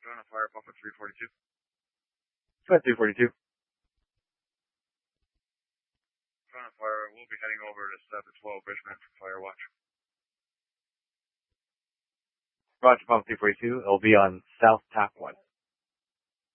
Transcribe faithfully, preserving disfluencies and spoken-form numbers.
Trying to fire up at three forty-two. Flight three forty-two. Trying to fire, we'll be heading over to seven twelve Richmond for fire watch. Roger, Pump three forty-two. It'll be on South Tap one.